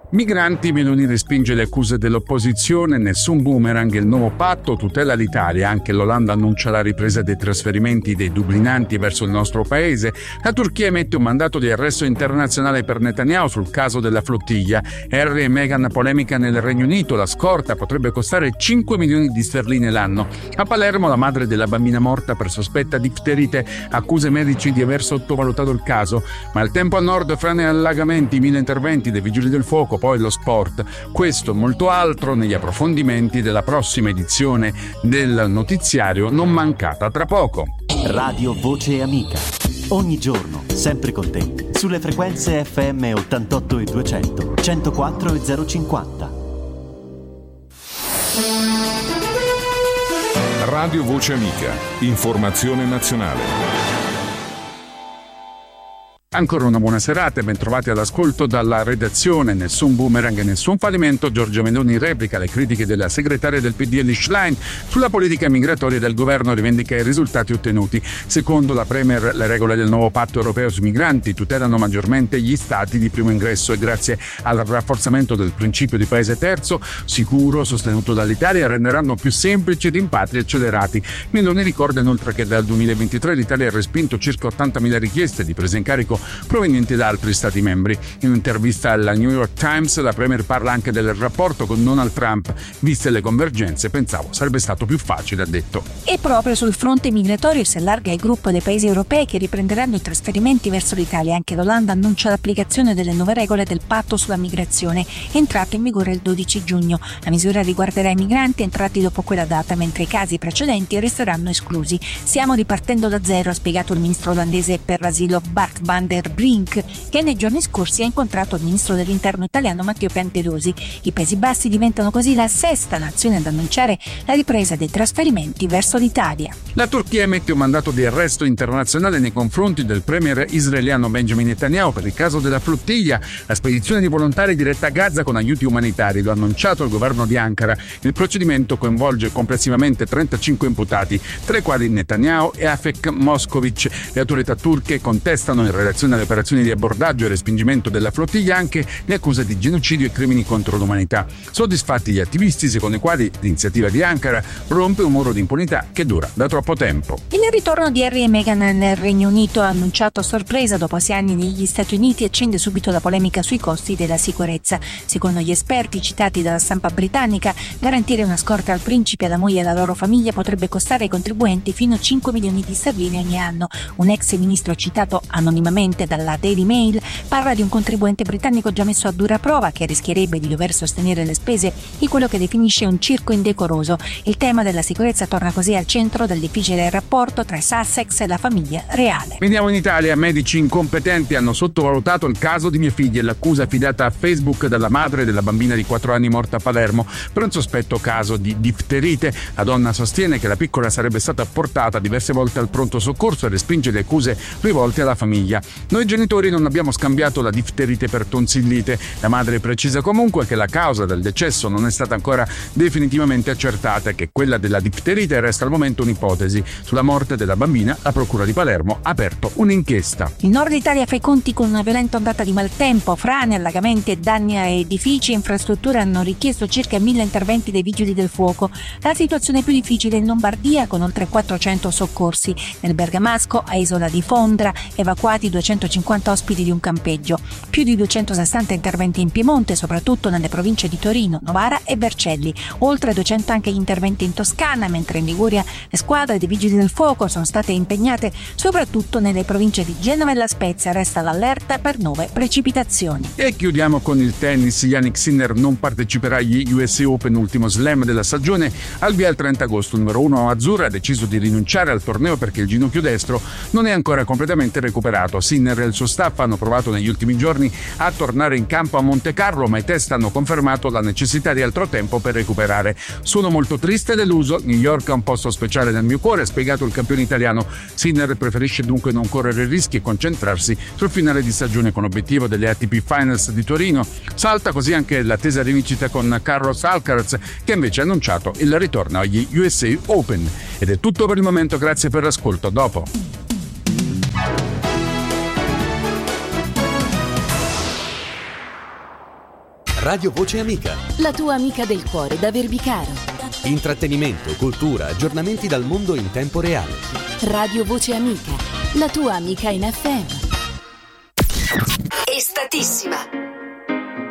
Migranti, Meloni respinge le accuse dell'opposizione, nessun boomerang, il nuovo patto tutela l'Italia, anche l'Olanda annuncia la ripresa dei trasferimenti dei dublinanti verso il nostro paese, la Turchia emette un mandato di arresto internazionale per Netanyahu sul caso della flottiglia, Harry e Meghan polemica nel Regno Unito, la scorta potrebbe costare 5 milioni di sterline l'anno. A Palermo la madre della bambina morta per sospetta difterite accusa i medici di aver sottovalutato il caso, ma il tempo a nord, frane e allagamenti, 1000 interventi dei vigili del fuoco, poi lo sport. Questo e molto altro negli approfondimenti della prossima edizione del notiziario non mancata tra poco. Radio Voce Amica. Ogni giorno, sempre con te, sulle frequenze FM 88 e 200, 104 e 050. Radio Voce Amica. Informazione nazionale. Ancora una buona serata e ben trovati all'ascolto dalla redazione. Nessun boomerang e nessun fallimento. Giorgia Meloni replica le critiche della segretaria del PD Elly Schlein sulla politica migratoria del governo, rivendica i risultati ottenuti. Secondo la Premier, le regole del nuovo patto europeo sui migranti tutelano maggiormente gli stati di primo ingresso e grazie al rafforzamento del principio di paese terzo sicuro sostenuto dall'Italia renderanno più semplici i rimpatri accelerati. Meloni ricorda inoltre che dal 2023 l'Italia ha respinto circa 80.000 richieste di presa in carico provenienti da altri stati membri. In un'intervista alla New York Times la Premier parla anche del rapporto con Donald Trump. Viste le convergenze, pensavo sarebbe stato più facile, ha detto. E proprio sul fronte migratorio si allarga il gruppo dei paesi europei che riprenderanno i trasferimenti verso l'Italia. Anche l'Olanda annuncia l'applicazione delle nuove regole del patto sulla migrazione, entrato in vigore il 12 giugno. La misura riguarderà i migranti entrati dopo quella data, mentre i casi precedenti resteranno esclusi. Stiamo ripartendo da zero, ha spiegato il ministro olandese per l'asilo Bart van der Brink, che nei giorni scorsi ha incontrato il ministro dell'interno italiano Matteo Piantedosi. I Paesi Bassi diventano così la sesta nazione ad annunciare la ripresa dei trasferimenti verso l'Italia. La Turchia emette un mandato di arresto internazionale nei confronti del premier israeliano Benjamin Netanyahu per il caso della flottiglia, la spedizione di volontari diretta a Gaza con aiuti umanitari. Lo ha annunciato il governo di Ankara. Il procedimento coinvolge complessivamente 35 imputati, tra i quali Netanyahu e Afek Moskovic. Le autorità turche contestano in relazione alle operazioni di abbordaggio e respingimento della flottiglia anche le accuse di genocidio e crimini contro l'umanità. Soddisfatti gli attivisti secondo i quali l'iniziativa di Ankara rompe un muro di impunità che dura da troppo tempo. Il ritorno di Harry e Meghan nel Regno Unito, annunciato a sorpresa dopo 6 anni negli Stati Uniti, accende subito la polemica sui costi della sicurezza. Secondo gli esperti citati dalla stampa britannica, garantire una scorta al principe, alla moglie e alla loro famiglia potrebbe costare ai contribuenti fino a 5 milioni di sterline ogni anno. Un ex ministro citato anonimamente dalla Daily Mail parla di un contribuente britannico già messo a dura prova che rischierebbe di dover sostenere le spese di quello che definisce un circo indecoroso. Il tema della sicurezza torna così al centro del difficile rapporto tra Sussex e la famiglia reale. Veniamo in Italia. Medici incompetenti hanno sottovalutato il caso di mia figlia e l'accusa affidata a Facebook dalla madre della bambina di 4 anni morta a Palermo per un sospetto caso di difterite. La donna sostiene che la piccola sarebbe stata portata diverse volte al pronto soccorso e respinge le accuse rivolte alla famiglia. Noi genitori non abbiamo scambiato la difterite per tonsillite. La madre precisa comunque che la causa del decesso non è stata ancora definitivamente accertata e che quella della difterite resta al momento un'ipotesi. Sulla morte della bambina la procura di Palermo ha aperto un'inchiesta. Il nord Italia fa i conti con una violenta ondata di maltempo, frane, allagamenti e danni a edifici e infrastrutture hanno richiesto circa 1000 interventi dei vigili del fuoco. La situazione è più difficile in Lombardia con oltre 400 soccorsi. Nel Bergamasco, a Isola di Fondra, evacuati 250 ospiti di un campeggio, più di 260 interventi in Piemonte, soprattutto nelle province di Torino, Novara e Vercelli, oltre 200 anche gli interventi in Toscana, mentre in Liguria le squadre dei vigili del fuoco sono state impegnate soprattutto nelle province di Genova e La Spezia. Resta l'allerta per 9 precipitazioni. E chiudiamo con il tennis. Jannik Sinner non parteciperà agli US Open, ultimo slam della stagione, al via il 30 agosto. Il numero 1 azzurro ha deciso di rinunciare al torneo perché il ginocchio destro non è ancora completamente recuperato. Sinner e il suo staff hanno provato negli ultimi giorni a tornare in campo a Monte Carlo, ma i test hanno confermato la necessità di altro tempo per recuperare. Sono molto triste e deluso. New York ha un posto speciale nel mio cuore, ha spiegato il campione italiano. Sinner preferisce dunque non correre rischi e concentrarsi sul finale di stagione con obiettivo delle ATP Finals di Torino. Salta così anche l'attesa rivincita con Carlos Alcaraz, che invece ha annunciato il ritorno agli USA Open. Ed è tutto per il momento, grazie per l'ascolto. Dopo. Radio Voce Amica. La tua amica del cuore da Verbicaro. Intrattenimento, cultura, aggiornamenti dal mondo in tempo reale. Radio Voce Amica, la tua amica in FM. Estatissima.